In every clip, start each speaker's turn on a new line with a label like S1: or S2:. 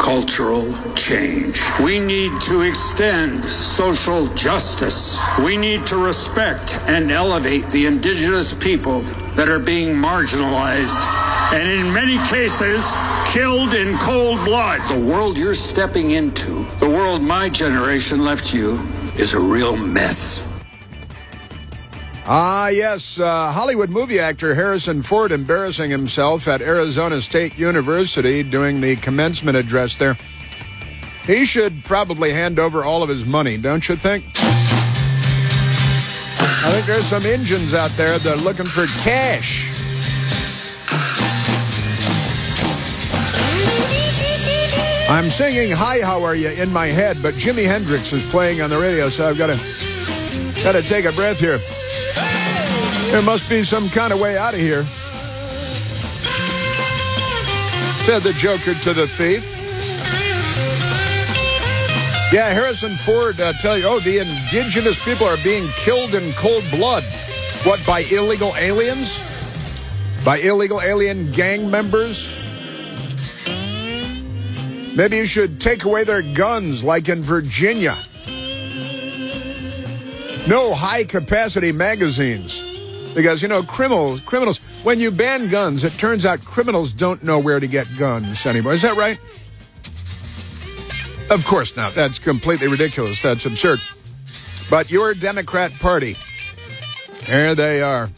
S1: cultural change. We need to extend social justice. We need to respect and elevate the indigenous peoples that are being marginalized and in many cases killed in cold blood. The world you're stepping into, the world my generation left you, is a real mess.
S2: Yes, Hollywood movie actor Harrison Ford embarrassing himself at Arizona State University doing the commencement address there. He should probably hand over all of his money, don't you think? I think there's some Indians out there that are looking for cash. I'm singing "Hi, How Are You" in my head, but Jimi Hendrix is playing on the radio, so I've got to take a breath here. There must be some kind of way out of here, said the Joker to the thief. Yeah, Harrison Ford tell you, the indigenous people are being killed in cold blood. What, by illegal aliens? By illegal alien gang members? Maybe you should take away their guns like in Virginia. No high-capacity magazines. Because, criminals, when you ban guns, it turns out criminals don't know where to get guns anymore. Is that right? Of course not. That's completely ridiculous. That's absurd. But your Democrat Party, there they are.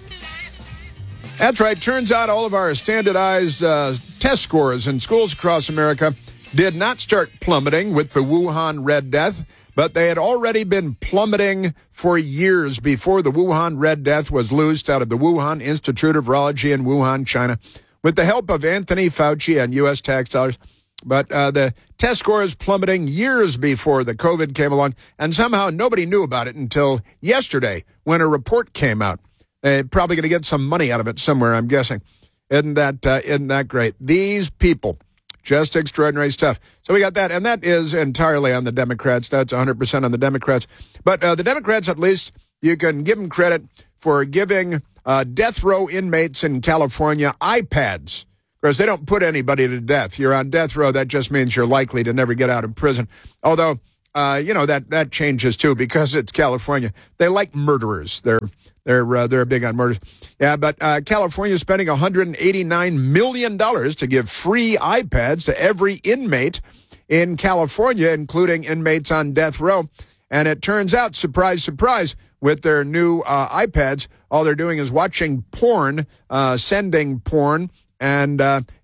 S2: That's right. Turns out all of our standardized test scores in schools across America did not start plummeting with the Wuhan Red Death, but they had already been plummeting for years before the Wuhan Red Death was loosed out of the Wuhan Institute of Virology in Wuhan, China, with the help of Anthony Fauci and U.S. tax dollars. But the test score is plummeting years before the COVID came along, and somehow nobody knew about it until yesterday when a report came out. They're probably going to get some money out of it somewhere, I'm guessing. Isn't that great? These people, just extraordinary stuff. So we got that, and that is entirely on the Democrats. That's 100% on the Democrats. But the Democrats, at least, you can give them credit for giving death row inmates in California iPads. Of course, they don't put anybody to death. You're on death row. That just means you're likely to never get out of prison. Although, that changes, too, because it's California. They like murderers. They're big on murders. Yeah, but California is spending $189 million to give free iPads to every inmate in California, including inmates on death row. And it turns out, surprise, surprise, with their new iPads, all they're doing is watching porn, sending porn, and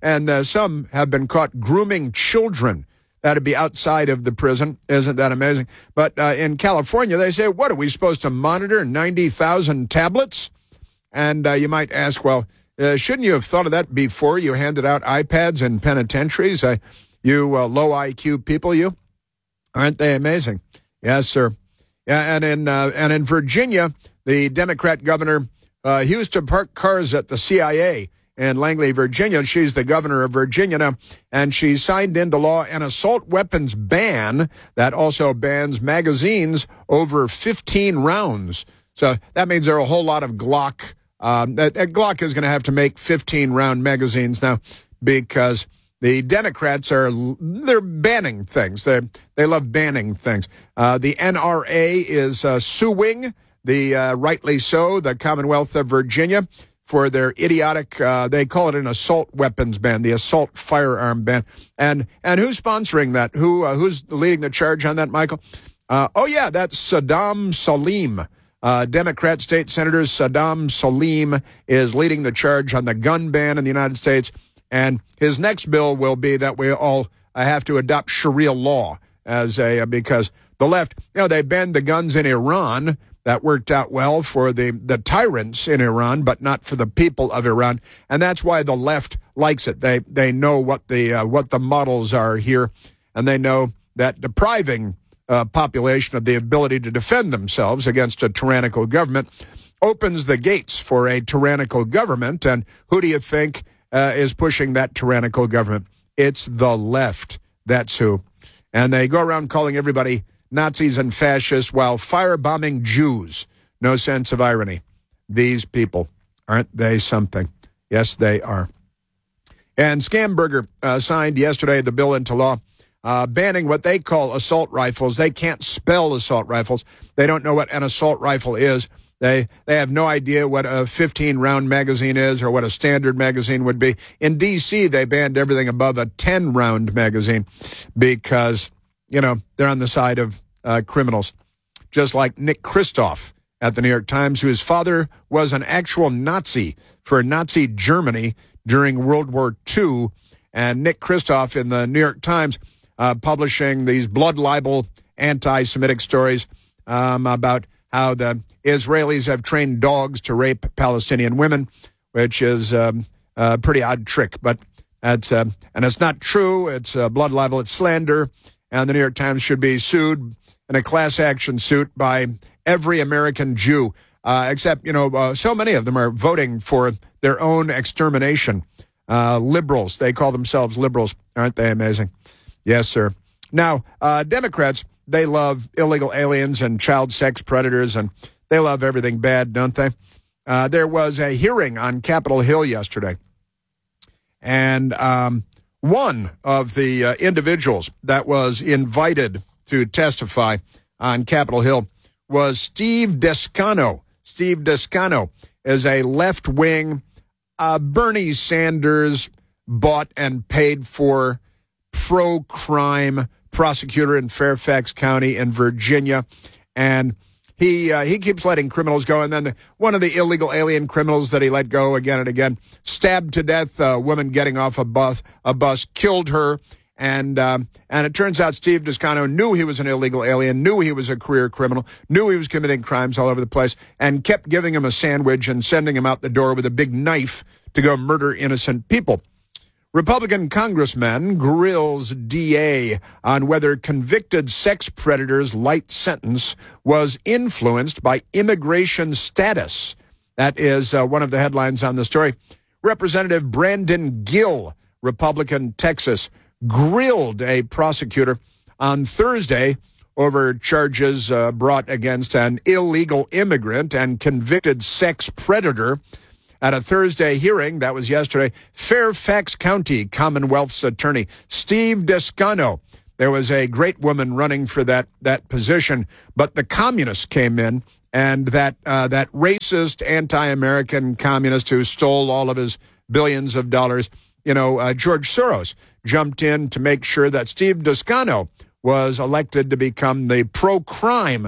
S2: some have been caught grooming children. That'd be outside of the prison. Isn't that amazing? But in California, they say, what, are we supposed to monitor 90,000 tablets? And you might ask, well, shouldn't you have thought of that before you handed out iPads in penitentiaries? You low IQ people, you? Aren't they amazing? Yes, sir. Yeah, and in Virginia, the Democrat governor, he used to park cars at the CIA in Langley, Virginia. She's the governor of Virginia now, and she signed into law an assault weapons ban that also bans magazines over 15 rounds. So that means there are a whole lot of Glock. Glock is going to have to make 15-round magazines now because the Democrats they're banning things. They love banning things. The NRA is suing rightly so, the Commonwealth of Virginia for their idiotic, they call it an assault weapons ban, the assault firearm ban. And who's sponsoring that? Who's leading the charge on that, Michael? That's Saddam Salim. Democrat State Senator Saddam Salim is leading the charge on the gun ban in the United States. And his next bill will be that we all have to adopt Sharia law because the left, they banned the guns in Iran. That worked out well for the tyrants in Iran, but not for the people of Iran. And that's why the left likes it. They know what the models are here, and they know that depriving population of the ability to defend themselves against a tyrannical government opens the gates for a tyrannical government. And who do you think is pushing that tyrannical government? It's the left. That's who. And they go around calling everybody Nazis and fascists while firebombing Jews. No sense of irony. These people, aren't they something? Yes, they are. And Schamberger signed yesterday the bill into law banning what they call assault rifles. They can't spell assault rifles. They don't know what an assault rifle is. They have no idea what a 15-round magazine is or what a standard magazine would be. In D.C., they banned everything above a 10-round magazine because, they're on the side of criminals. Just like Nick Kristof at the New York Times, whose father was an actual Nazi for Nazi Germany during World War II. And Nick Kristof in the New York Times publishing these blood libel anti-Semitic stories about how the Israelis have trained dogs to rape Palestinian women, which is a pretty odd trick. But that's and it's not true. It's blood libel. It's slander. And the New York Times should be sued in a class action suit by every American Jew, except, so many of them are voting for their own extermination. Liberals. They call themselves liberals. Aren't they amazing? Yes, sir. Now, Democrats, they love illegal aliens and child sex predators, and they love everything bad, don't they? There was a hearing on Capitol Hill yesterday, and one of the individuals that was invited to testify on Capitol Hill was Steve Descano. Steve Descano is a left-wing Bernie Sanders bought and paid for pro-crime prosecutor in Fairfax County in Virginia, and he keeps letting criminals go. And then one of the illegal alien criminals that he let go again and again stabbed to death a woman getting off a bus, killed her, and it turns out Steve Descano knew he was an illegal alien, knew he was a career criminal, knew he was committing crimes all over the place, and kept giving him a sandwich and sending him out the door with a big knife to go murder innocent people. Republican congressman grills DA on whether convicted sex predator's light sentence was influenced by immigration status. That is one of the headlines on the story. Representative Brandon Gill, Republican, Texas, grilled a prosecutor on Thursday over charges brought against an illegal immigrant and convicted sex predator. At a Thursday hearing, that was yesterday, Fairfax County Commonwealth's attorney, Steve Descano. There was a great woman running for that position, but the communists came in, and that racist, anti-American communist who stole all of his billions of dollars, George Soros, jumped in to make sure that Steve Descano was elected to become the pro-crime,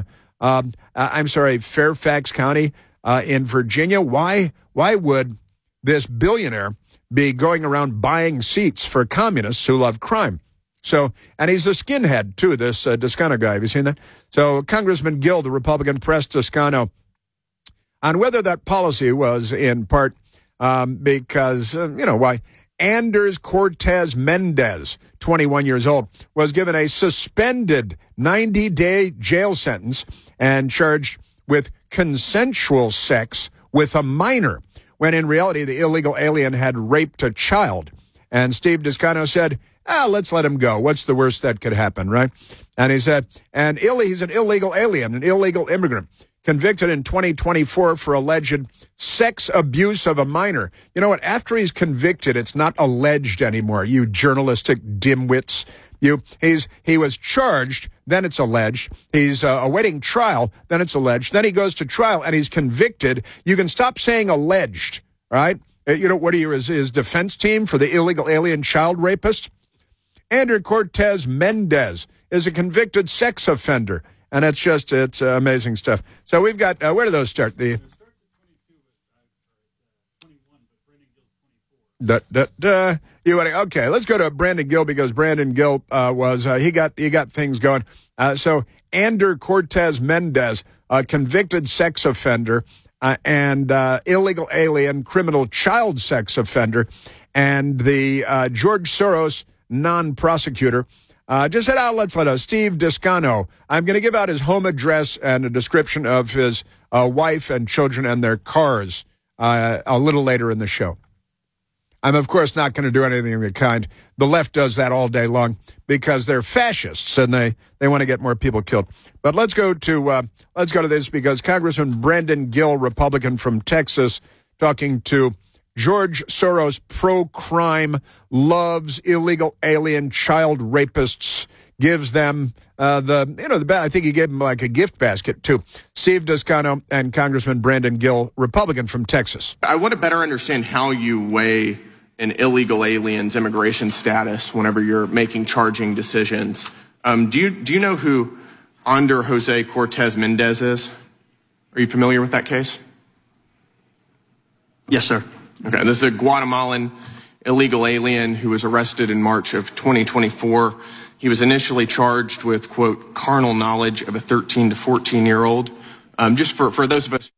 S2: Fairfax County in Virginia. Why would this billionaire be going around buying seats for communists who love crime? So, and he's a skinhead, too, this Descano guy. Have you seen that? So Congressman Gill, the Republican, pressed Descano on whether that policy was in part because, why? Anders Cortez Mendez, 21 years old, was given a suspended 90-day jail sentence and charged with consensual sex with a minor, when in reality the illegal alien had raped a child. And Steve Descano said, let's let him go. What's the worst that could happen, right? And he said, he's an illegal alien, an illegal immigrant, convicted in 2024 for alleged sex abuse of a minor. You know what? After he's convicted, it's not alleged anymore, you journalistic dimwits. He was charged, then it's alleged. He's awaiting trial, then it's alleged. Then he goes to trial and he's convicted. You can stop saying alleged, right? What are you, his defense team for the illegal alien child rapist? Andrew Cortez Mendez is a convicted sex offender. And it's amazing stuff. So we've got, where do those start? Okay, let's go to Brandon Gill, because Brandon Gill he got things going. So Andrew Cortez Mendez, a convicted sex offender and illegal alien criminal child sex offender, and the George Soros non-prosecutor, just said, let's let Steve Descano. I'm going to give out his home address and a description of his wife and children and their cars a little later in the show. I'm, of course, not going to do anything of the kind. The left does that all day long because they're fascists and they want to get more people killed. But let's go to this, because Congressman Brandon Gill, Republican from Texas, talking to George Soros, pro-crime, loves illegal alien child rapists, gives them I think he gave them like a gift basket too. Steve Descano and Congressman Brandon Gill, Republican from Texas.
S3: I want to better understand how you weigh an illegal alien's immigration status whenever you're making charging decisions. Do you know who Ander Jose Cortez Mendez is? Are you familiar with that case?
S4: Yes, sir.
S3: Okay, this is a Guatemalan illegal alien who was arrested in March of 2024. He was initially charged with, quote, carnal knowledge of a 13 to 14-year-old. Just for those of us,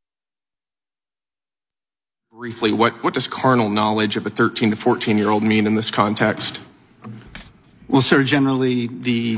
S3: briefly, what does carnal knowledge of a 13 to 14-year-old mean in this context?
S4: Well, sir, generally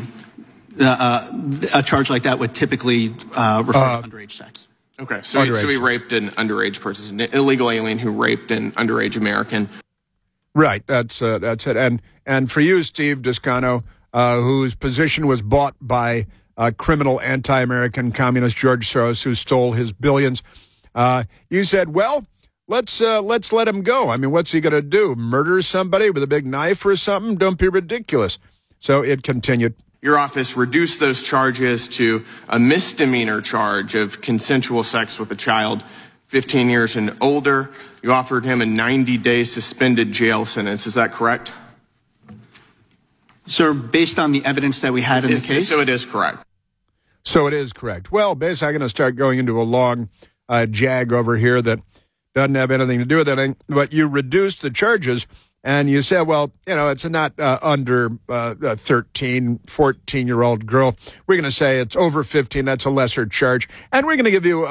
S4: a charge like that would typically refer to underage sex.
S3: Okay, so he raped an underage person, an illegal alien who raped an underage American.
S2: Right, that's it. And for you, Steve Descano, whose position was bought by criminal anti-American communist George Soros, who stole his billions, you said, well, let's let him go. I mean, what's he going to do? Murder somebody with a big knife or something? Don't be ridiculous. So it continued.
S3: Your office reduced those charges to a misdemeanor charge of consensual sex with a child 15 years and older. You offered him a 90-day suspended jail sentence. Is that correct?
S4: Sir, based on the evidence that we had in the case?
S3: So it is correct.
S2: So it is correct. Well, basically, I'm going to start going into a long jag over here that doesn't have anything to do with anything, but you reduced the charges. And you said, well, it's not under a 13, 14-year-old girl. We're going to say it's over 15. That's a lesser charge. And we're going to give you,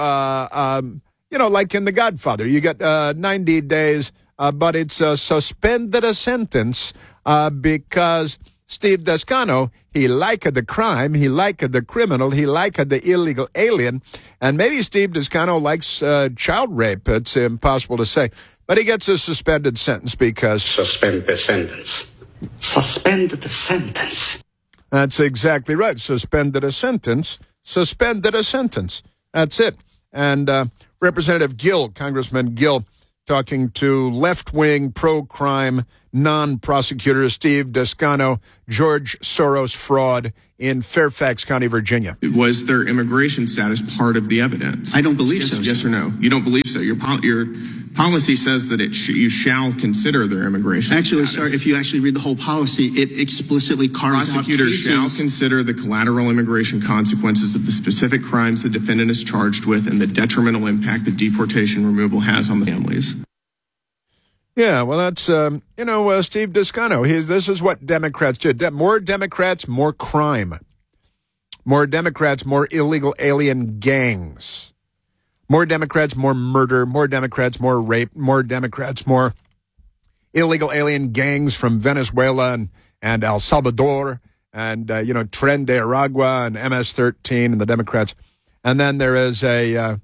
S2: like in The Godfather, you get 90 days, but it's suspended a sentence because Steve Descano, he liked the crime, he liked the criminal, he liked the illegal alien. And maybe Steve Descano likes child rape. It's impossible to say. But he gets a suspended sentence because...
S5: Suspend the sentence. Suspend the sentence.
S2: That's exactly right. Suspended a sentence. Suspended a sentence. That's it. And Representative Gill, Congressman Gill, talking to left-wing, pro-crime, non-prosecutor Steve Descano, George Soros fraud in Fairfax County, Virginia.
S3: Was their immigration status part of the evidence?
S4: I don't believe so.
S3: Yes or no? You don't believe so? Your policy says that you shall consider their immigration
S4: Actually,
S3: status.
S4: sir, if you actually read the whole policy, it explicitly carves out
S3: Prosecutors
S4: cases.
S3: shall consider the collateral immigration consequences of the specific crimes the defendant is charged with and the detrimental impact that deportation removal has on the families.
S2: Yeah, well, that's, Steve Descano. This is what Democrats did. More Democrats, more crime. More Democrats, more illegal alien gangs. More Democrats, more murder. More Democrats, more rape. More Democrats, more illegal alien gangs from Venezuela and El Salvador and, Tren de Aragua and MS-13 and the Democrats. And then there is that's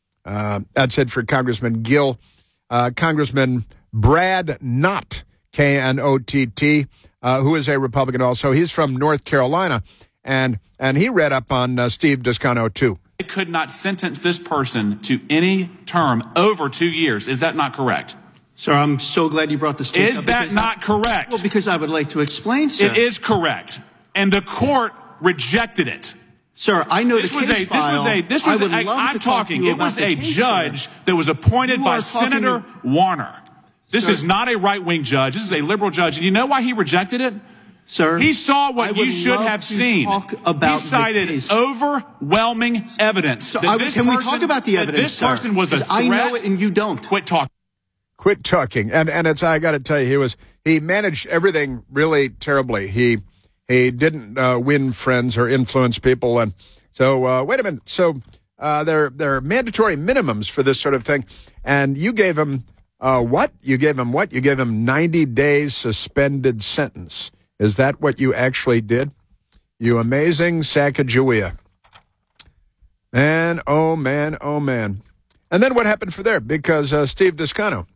S2: it for Congressman Gill. Congressman Brad Knott, Knott, who is a Republican also. He's from North Carolina, and he read up on Steve Descano, too.
S6: They could not sentence this person to any term over 2 years. Is that not correct?
S4: Sir, I'm so glad you brought this to
S6: Is that not correct?
S4: Well, because I would like to explain, sir.
S6: It is correct. And the court rejected it.
S4: Sir, I know the case file.
S6: I'm talking. It was a judge that was appointed by Senator Warner. This is not a right-wing judge. This is a liberal judge. And you know why he rejected it?
S4: Sir,
S6: he saw what you should have seen. He cited overwhelming evidence.
S4: So can we talk about the evidence,
S6: this person was a threat?
S4: I know it and you don't.
S6: Quit talking.
S2: Quit talking. And I got to tell you, he managed everything really terribly. He didn't win friends or influence people. And so, wait a minute. So there are mandatory minimums for this sort of thing. And you gave him what? You gave him what? You gave him 90 days suspended sentence. Is that what you actually did? You amazing Sacagawea. Man, oh man, oh man. And then what happened for there? Because Steve Descano,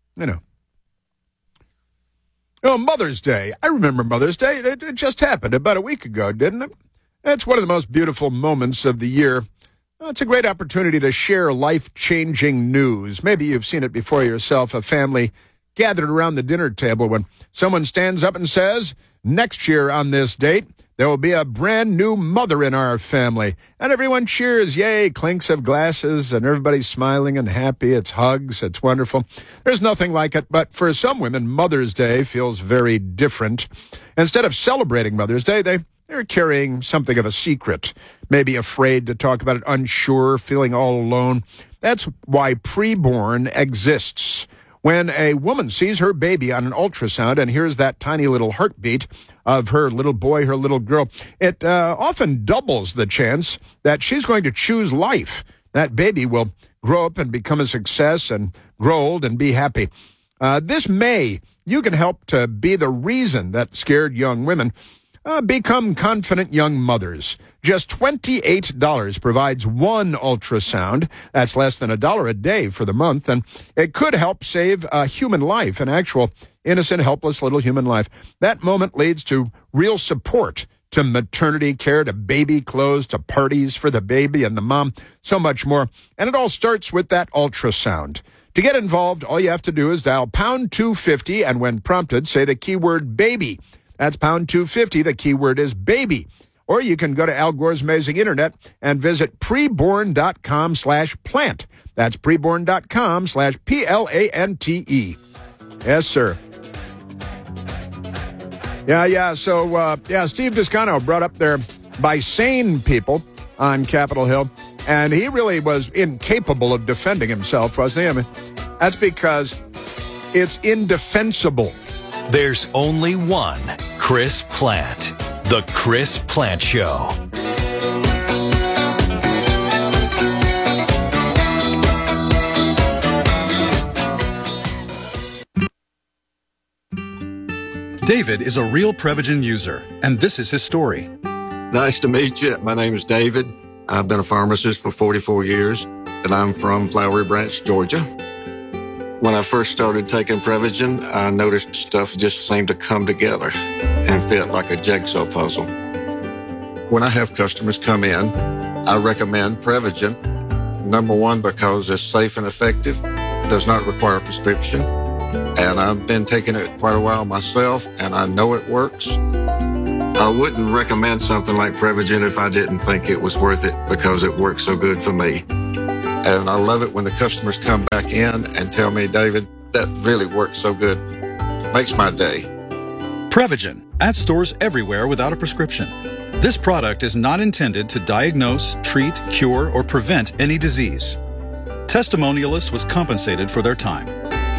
S2: Mother's Day. I remember Mother's Day. It just happened about a week ago, didn't it? It's one of the most beautiful moments of the year Well, it's a great opportunity to share life-changing news. Maybe you've seen it before yourself, a family gathered around the dinner table when someone stands up and says, next year on this date, there will be a brand new mother in our family. And everyone cheers, yay, clinks of glasses, and everybody's smiling and happy. It's hugs, it's wonderful. There's nothing like it, but for some women, Mother's Day feels very different. Instead of celebrating Mother's Day, they're carrying something of a secret, maybe afraid to talk about it, unsure, feeling all alone. That's why Preborn exists. When a woman sees her baby on an ultrasound and hears that tiny little heartbeat of her little boy, her little girl, it often doubles the chance that she's going to choose life. That baby will grow up and become a success and grow old and be happy. This May, you can help to be the reason that scared young women become confident young mothers. Just $28 provides one ultrasound. That's less than $1 a day for the month, and it could help save a human life, an actual innocent, helpless little human life. That moment leads to real support, to maternity care, to baby clothes, to parties for the baby and the mom, so much more. And it all starts with that ultrasound. To get involved, all you have to do is dial pound 250, and when prompted, say the keyword baby. That's pound 250. The keyword is baby. Or you can go to Al Gore's Amazing Internet and visit preborn.com/plant. That's preborn.com/PLANTE. Yes, sir. Yeah. So, Steve Descano brought up there by sane people on Capitol Hill, and he really was incapable of defending himself, wasn't he? I mean, that's because it's indefensible.
S7: There's only one Chris Plant. The Chris Plant Show.
S8: David is a real Prevagen user, and this is his story.
S9: Nice to meet you. My name is David. I've been a pharmacist for 44 years, and I'm from Flowery Branch, Georgia. When I first started taking Prevagen, I noticed stuff just seemed to come together and fit like a jigsaw puzzle. When I have customers come in, I recommend Prevagen. Number one, because it's safe and effective, does not require a prescription, and I've been taking it quite a while myself, and I know it works. I wouldn't recommend something like Prevagen if I didn't think it was worth it because it works so good for me. And I love it when the customers come back in and tell me, David, that really works so good. Makes my day.
S8: Prevagen, at stores everywhere without a prescription. This product is not intended to diagnose, treat, cure, or prevent any disease. Testimonialist was compensated for their time.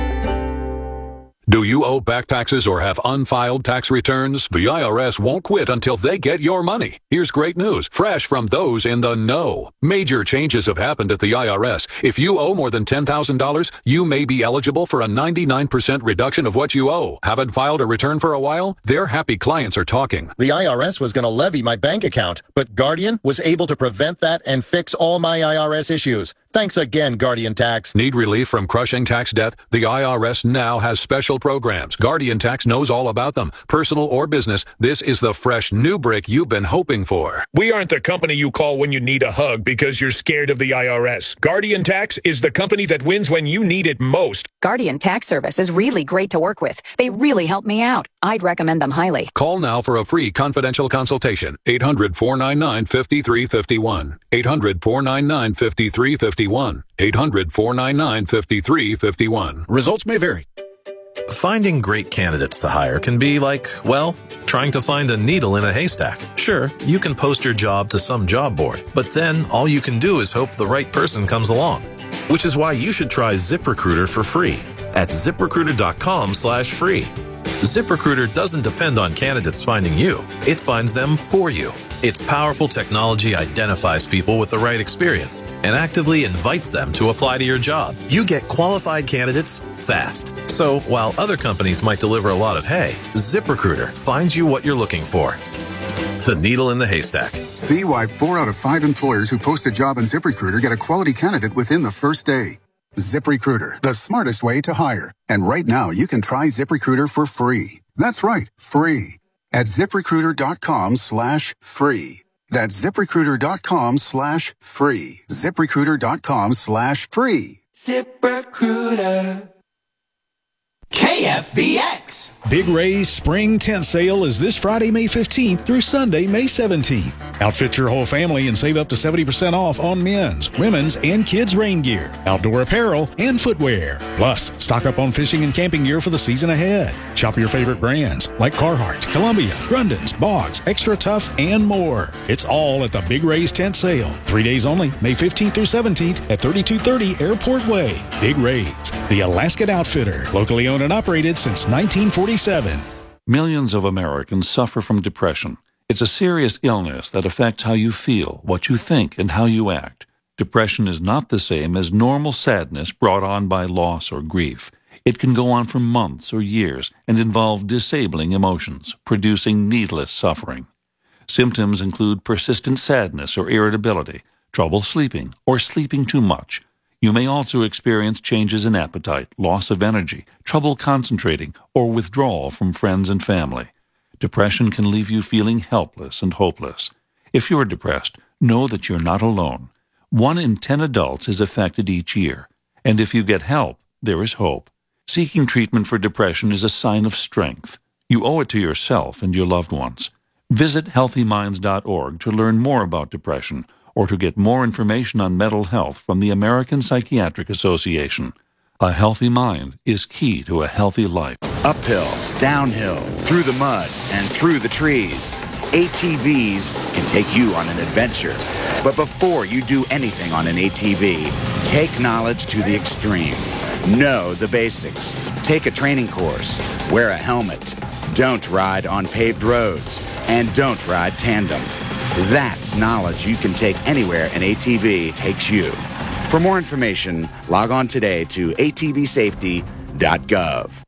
S10: Do you owe back taxes or have unfiled tax returns? The IRS won't quit until they get your money. Here's great news, fresh from those in the know. Major changes have happened at the IRS. If you owe more than $10,000, you may be eligible for a 99% reduction of what you owe. Haven't filed a return for a while? Their happy clients are talking.
S11: The IRS was going to levy my bank account, but Guardian was able to prevent that and fix all my IRS issues. Thanks again, Guardian Tax.
S10: Need relief from crushing tax debt? The IRS now has special programs. Guardian Tax knows all about them. Personal or business, this is the fresh new brick you've been hoping for.
S12: We aren't the company you call when you need a hug because you're scared of the IRS. Guardian Tax is the company that wins when you need it most.
S13: Guardian Tax Service is really great to work with. They really help me out. I'd recommend them highly.
S10: Call now for a free confidential consultation. 800-499-5351. 800-499-5351. 800-499-5351.
S14: Results may vary. Finding great candidates to hire can be like, well, trying to find a needle in a haystack. Sure, you can post your job to some job board, but then all you can do is hope the right person comes along. Which is why you should try ZipRecruiter for free at ZipRecruiter.com/free. ZipRecruiter doesn't depend on candidates finding you. It finds them for you. Its powerful technology identifies people with the right experience and actively invites them to apply to your job. You get qualified candidates fast. So while other companies might deliver a lot of hay, ZipRecruiter finds you what you're looking for. The needle in the haystack.
S15: See why 4 out of 5 employers who post a job on ZipRecruiter get a quality candidate within the first day. ZipRecruiter, the smartest way to hire. And right now, you can try ZipRecruiter for free. That's right, free. At ZipRecruiter.com/free. That's ZipRecruiter.com/free. ZipRecruiter.com/free.
S16: ZipRecruiter. KFBX.
S17: Big Ray's Spring Tent Sale is this Friday, May 15th through Sunday, May 17th. Outfit your whole family and save up to 70% off on men's, women's, and kids' rain gear, outdoor apparel, and footwear. Plus, stock up on fishing and camping gear for the season ahead. Shop your favorite brands like Carhartt, Columbia, Grundens, Boggs, Extra Tough, and more. It's all at the Big Ray's Tent Sale. 3 days only, May 15th through 17th at 3230 Airport Way. Big Ray's, the Alaskan Outfitter, locally owned and operated since 1947.
S10: Millions of Americans suffer from depression. It's a serious illness that affects how you feel, what you think, and how you act. Depression is not the same as normal sadness brought on by loss or grief. It can go on for months or years and involve disabling emotions, producing needless suffering. Symptoms include persistent sadness or irritability, trouble sleeping, or sleeping too much. You may also experience changes in appetite, loss of energy, trouble concentrating, or withdrawal from friends and family. Depression can leave you feeling helpless and hopeless. If you're depressed, know that you're not alone. 1 in 10 adults is affected each year, and if you get help, there is hope. Seeking treatment for depression is a sign of strength. You owe it to yourself and your loved ones. Visit healthyminds.org to learn more about depression or to get more information on mental health from the American Psychiatric Association. A healthy mind is key to a healthy life.
S18: Uphill, downhill, through the mud, and through the trees. ATVs can take you on an adventure. But before you do anything on an ATV, take knowledge to the extreme. Know the basics. Take a training course. Wear a helmet. Don't ride on paved roads. And don't ride tandem. That's knowledge you can take anywhere an ATV takes you. For more information, log on today to atvsafety.gov.